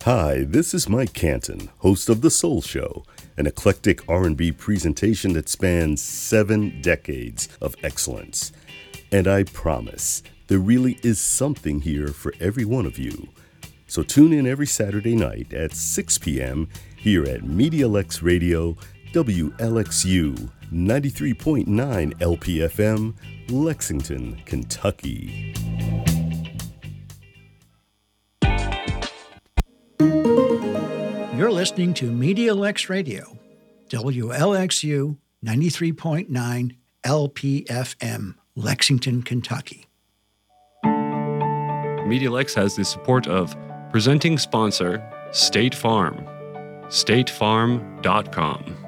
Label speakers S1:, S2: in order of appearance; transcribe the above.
S1: Hi, this is Mike Canton, host of The Soul Show, an eclectic R&B presentation that spans 7 decades of excellence. And I promise, there really is something here for every one of you. So tune in every Saturday night at 6 p.m. here at MediaLex Radio, WLXU 93.9 LPFM, Lexington, Kentucky.
S2: You're listening to MediaLex Radio, WLXU 93.9 LPFM, Lexington, Kentucky.
S3: MediaLex has the support of presenting sponsor, State Farm. StateFarm.com.